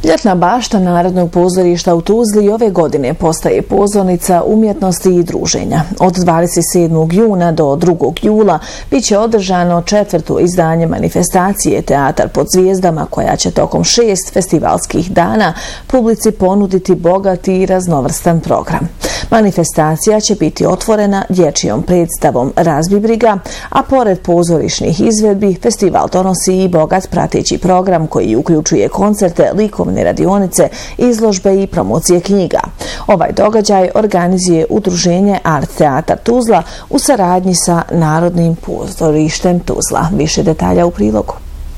Ljetna bašta Narodnog pozorišta u Tuzli ove godine postaje pozornica umjetnosti i druženja. Od 27. juna do 2. jula biće održano 4. izdanje manifestacije Teatar pod zvijezdama, koja će tokom 6 festivalskih dana publici ponuditi bogat i raznovrstan program. Manifestacija će biti otvorena dječjom predstavom Razbi briga, a pored pozorišnih izvedbi, festival donosi i bogat prateći program koji uključuje koncerte, likovne radionice, izložbe i promocije knjiga. Ovaj događaj organizuje udruženje Art Teatar Tuzla u saradnji sa Narodnim pozorištem Tuzla. Više detalja u prilogu.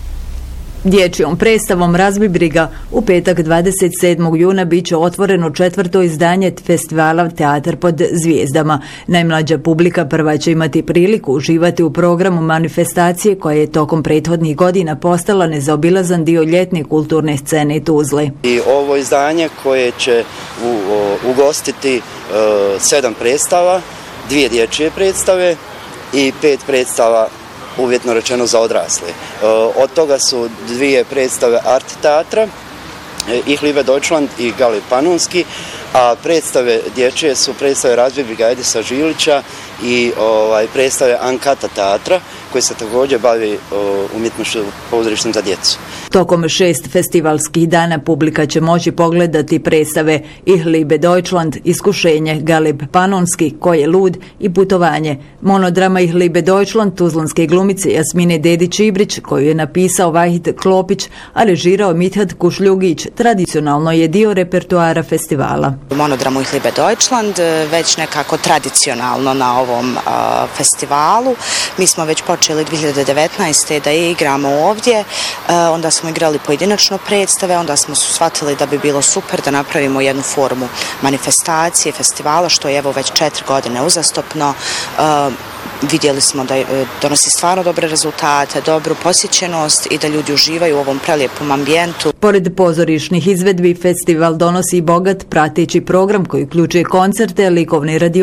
Dječjom predstavom Razbi briga u petak 27. juna biće otvoreno 4. izdanje festivala Teatar pod zvijezdama. Najmlađa publika prva će imati priliku uživati u programu manifestacije koja je tokom prethodnih godina postala nezaobilazan dio ljetne kulturne scene Tuzle. I ovo izdanje koje će ugostiti 7 predstava, 2 dječje predstave i 5 predstava uvjetno rečeno za odrasle. Od toga su 2 predstave Art teatra, Ich liebe Deutschland i Galeb Panonski, a predstave dječje su predstave Razbi briga Edisa Žilića i predstave Ankata teatra, koji se također bavi umjetnošću pozorištem za djecu. Tokom 6 festivalskih dana publika će moći pogledati predstave Ich liebe Deutschland, Iskušenje, Galeb Panonski, Ko je lud i Putovanje. Monodrama Ich liebe Deutschland tuzlanske glumice Jasmine Dedić-Ibrić, koju je napisao Vahid Klopić, a režirao Mithat Kušljugić, tradicionalno je dio repertoara festivala. Monodramu Ich liebe Deutschland već nekako tradicionalno na ovom festivalu. Mi smo već počeli 2019. da je igramo ovdje, onda smo igrali pojedinačno predstave, onda smo shvatili da bi bilo super da napravimo jednu formu manifestacije, festivala, što je evo već 4 godine uzastopno. Vidjeli smo da donosi stvarno dobre rezultate, dobru posjećenost i da ljudi uživaju u ovom prelijepom ambijentu. Pored pozorišnih izvedbi, festival donosi bogat prateći program koji uključuje koncerte, likovne radionice,